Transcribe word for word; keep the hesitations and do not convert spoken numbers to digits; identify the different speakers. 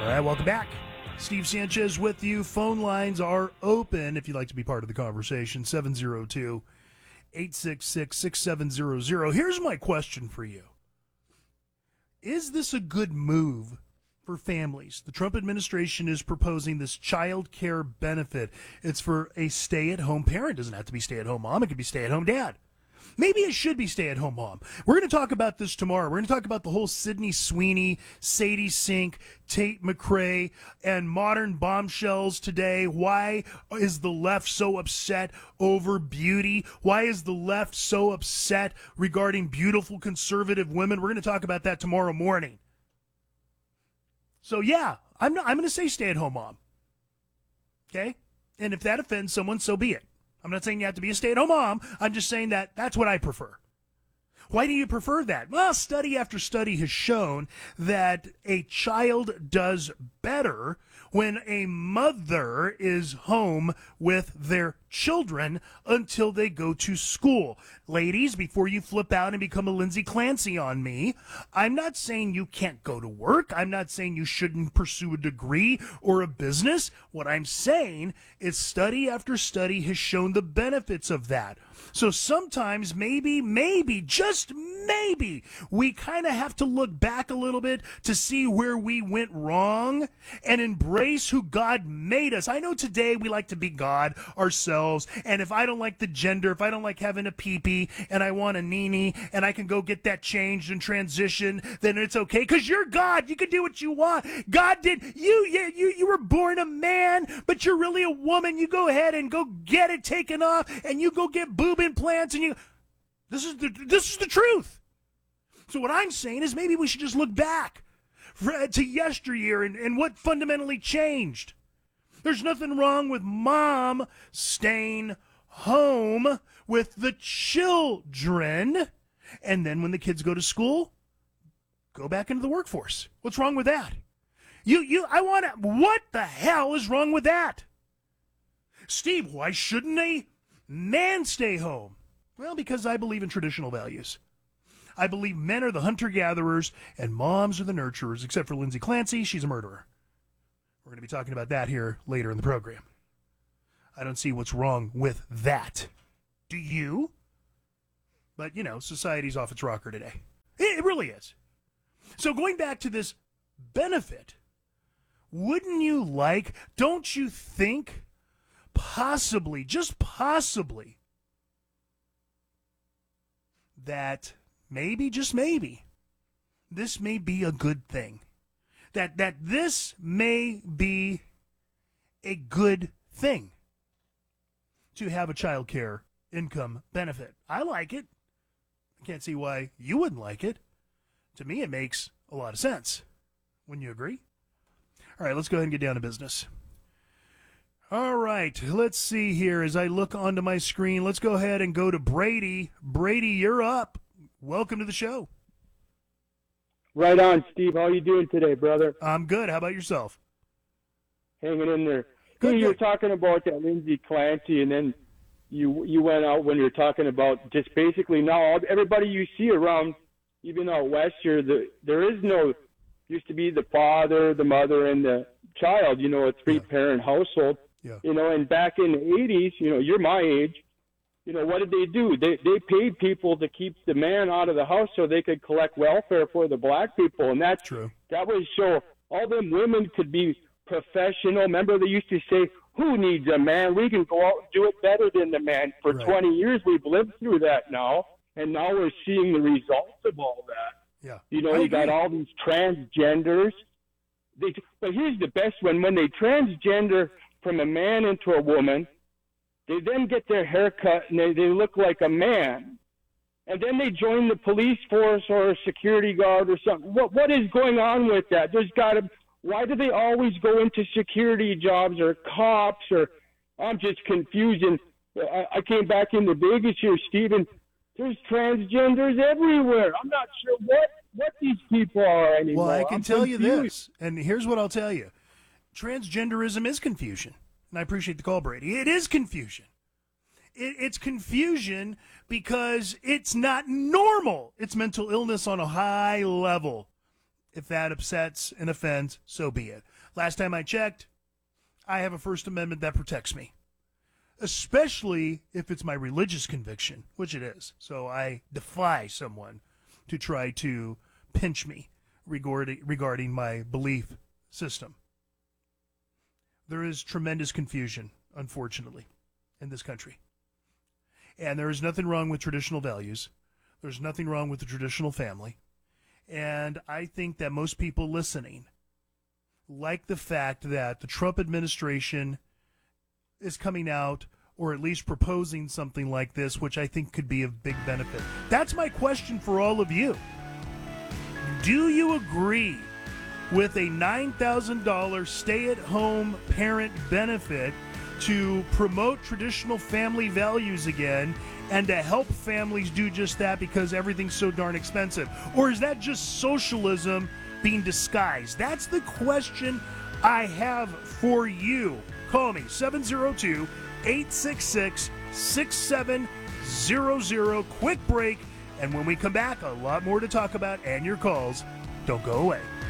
Speaker 1: All right, welcome back. Steve Sanchez with you. Phone lines are open if you'd like to be part of the conversation. seven oh two, eight six six, six seven zero zero. Here's my question for you. Is this a good move for families? The Trump administration is proposing this child care benefit. It's for a stay-at-home parent. It doesn't have to be stay-at-home mom. It could be stay-at-home dad. Maybe it should be stay-at-home mom. We're going to talk about this tomorrow. We're going to talk about the whole Sydney Sweeney, Sadie Sink, Tate McRae, and modern bombshells today. Why is the left so upset over beauty? Why is the left so upset regarding beautiful conservative women? We're going to talk about that tomorrow morning. So, yeah, I'm, not, I'm going to say stay-at-home mom. Okay? And if that offends someone, so be it. I'm not saying you have to be a stay-at-home mom. I'm just saying that that's what I prefer. Why do you prefer that? Well, study after study has shown that a child does better when a mother is home with their children until they go to school. Ladies, before you flip out and become a Lindsay Clancy on me, I'm not saying you can't go to work. I'm not saying you shouldn't pursue a degree or a business. What I'm saying is study after study has shown the benefits of that. So sometimes maybe, maybe, just maybe, we kind of have to look back a little bit to see where we went wrong and embrace who God made us. I know today we like to be God ourselves, and if I don't like the gender, if I don't like having a pee-pee and I want a nini and I can go get that changed and transition, then it's okay because you're God. You can do what you want. God did. You, you, you, you were born a man, but you're really a woman. You go ahead and go get it taken off and you go get boob implants and you this is the this is the truth. So what I'm saying is maybe we should just look back for, to yesteryear and, and what fundamentally changed. There's nothing wrong with mom staying home with the children, and then when the kids go to school, go back into the workforce. What's wrong with that? You you I want to what the hell is wrong with that? Steve, why shouldn't a man stay home? Well, because I believe in traditional values. I believe men are the hunter-gatherers and moms are the nurturers, except for Lindsay Clancy. She's a murderer. We're going to be talking about that here later in the program. I don't see what's wrong with that. Do you? But, you know, society's off its rocker today. It really is. So going back to this benefit, wouldn't you like, don't you think, possibly, just possibly, that maybe, just maybe, this may be a good thing. That that this may be a good thing to have a child care income benefit. I like it. I can't see why you wouldn't like it. To me, it makes a lot of sense. Wouldn't you agree? All right, let's go ahead and get down to business. All right, let's see here. As I look onto my screen, let's go ahead and go to Brady. Brady, you're up. Welcome to the show.
Speaker 2: Right on, Steve. How you doing today, brother?
Speaker 1: I'm good. How about yourself?
Speaker 2: Hanging in there.
Speaker 1: Good,
Speaker 2: Hey, you were
Speaker 1: good.
Speaker 2: talking about that Lindsay Clancy, and then you you went out when you were talking about just basically now everybody you see around, even out west here, the, there is no, used to be the father, the mother, and the child, you know, a three-parent household.
Speaker 1: Yeah.
Speaker 2: You know, and back in the eighties, you know, you're my age, you know, what did they do? They they paid people to keep the man out of the house so they could collect welfare for the black people, and that's
Speaker 1: True.
Speaker 2: That was so all them women could be professional. Remember, they used to say, "Who needs a man? We can go out and do it better than the man." For
Speaker 1: Right.
Speaker 2: twenty years, we've lived through that now, and now we're seeing the results of all that.
Speaker 1: Yeah.
Speaker 2: You know,
Speaker 1: I
Speaker 2: you got
Speaker 1: agree.
Speaker 2: all these transgenders. They, but here's the best one: when they transgender from a man into a woman, they then get their hair cut and they, they look like a man. And then they join the police force or a security guard or something. What What is going on with that? There's got to. Why do they always go into security jobs or cops? Or I'm just confused. And I, I came back into Vegas here, Stephen. There's transgenders everywhere. I'm not sure what, what these people are anymore.
Speaker 1: Well, I can
Speaker 2: I'm
Speaker 1: tell you
Speaker 2: confused.
Speaker 1: this, and here's what I'll tell you. Transgenderism is confusion, and I appreciate the call, Brady. It is confusion. It, it's confusion because it's not normal. It's mental illness on a high level. If that upsets and offends, so be it. Last time I checked, I have a First Amendment that protects me, especially if it's my religious conviction, which it is. So I defy someone to try to pinch me regarding, regarding my belief system. There is tremendous confusion, unfortunately, in this country. And there is nothing wrong with traditional values. There's nothing wrong with the traditional family. And I think that most people listening like the fact that the Trump administration is coming out or at least proposing something like this, which I think could be of big benefit. That's my question for all of you. Do you agree with a nine thousand dollars stay-at-home parent benefit to promote traditional family values again and to help families do just that because everything's so darn expensive? Or is that just socialism being disguised? That's the question I have for you. Call me, seven oh two, eight six six, six seven zero zero. Quick break, and when we come back, a lot more to talk about and your calls. Don't go away.